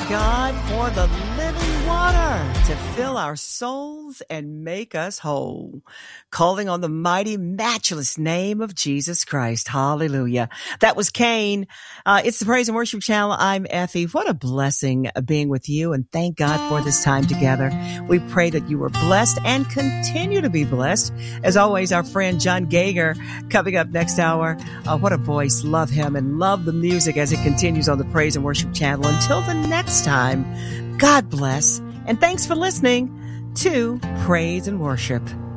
God for the living water to fill our souls and make us whole. Calling on the mighty, matchless name of Jesus Christ. Hallelujah. That was Cain. It's the Praise and Worship Channel. I'm Effie. What a blessing being with you, and thank God for this time together. We pray that you were blessed and continue to be blessed. As always, our friend John Gager coming up next hour. What a voice. Love him and love the music as it continues on the Praise and Worship Channel. Until the next time, God bless, and thanks for listening to Praise and Worship.